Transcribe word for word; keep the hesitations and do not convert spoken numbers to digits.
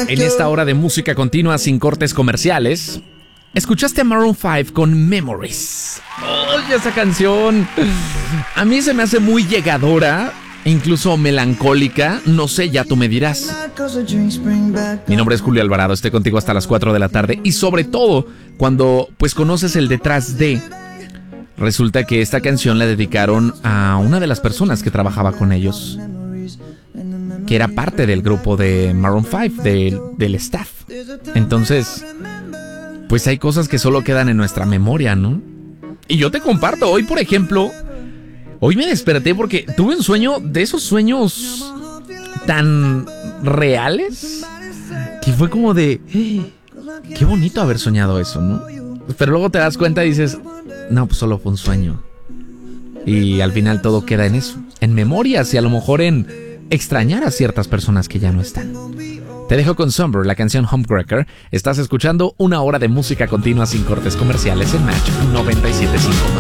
En esta hora de música continua sin cortes comerciales, escuchaste a Maroon cinco con Memories. ¡Oye, esa canción! A mí se me hace muy llegadora, incluso melancólica. No sé, ya tú me dirás. Mi nombre es Julio Alvarado, estoy contigo hasta las cuatro de la tarde. Y sobre todo, cuando pues conoces el detrás de... Resulta que esta canción la dedicaron a una de las personas que trabajaba con ellos, que era parte del grupo de Maroon cinco, del, del staff. Entonces, pues hay cosas que solo quedan en nuestra memoria, ¿no? Y yo te comparto, hoy por ejemplo, hoy me desperté porque tuve un sueño, de esos sueños tan reales, que fue como de, hey, qué bonito haber soñado eso, ¿no? Pero luego te das cuenta y dices, no, pues solo fue un sueño. Y al final todo queda en eso, en memorias y a lo mejor en extrañar a ciertas personas que ya no están. Te dejo con Somber, la canción Homewrecker. Estás escuchando una hora de música continua sin cortes comerciales en Match noventa y siete punto cinco.